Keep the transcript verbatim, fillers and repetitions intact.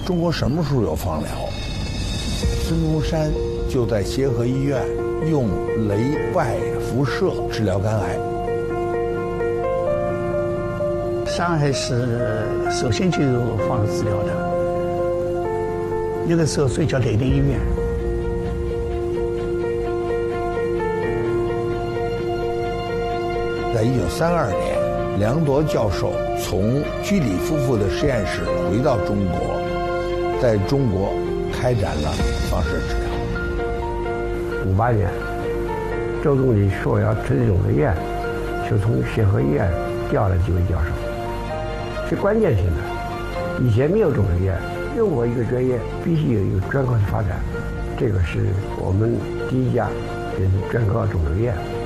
中国什么时候有放疗？孙中山就在协和医院用镭外辐射治疗肝癌。 上海市首先就有放疗治疗的，那个时候所以叫雷电医院。 在一九三二年，梁铎教授从居里夫妇的实验室回到中国，在中国开展了放射治疗。 五八年，周总理说要成立肿瘤院，就从协和医院调了几位教授。是关键性的，以前没有肿瘤院，任何一个专业必须有一个专科的发展，这个是我们第一家就是专科肿瘤院。